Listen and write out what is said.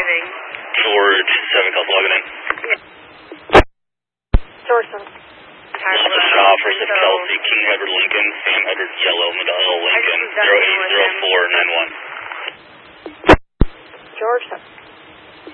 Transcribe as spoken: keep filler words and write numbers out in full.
driving. George, seven Cub logging in. George seven. Alpha Shaw, first of Kelsey, King Edward Lincoln, Sam Edward Yellow, Medallion Lincoln, zero eight zero four nine one. George seven.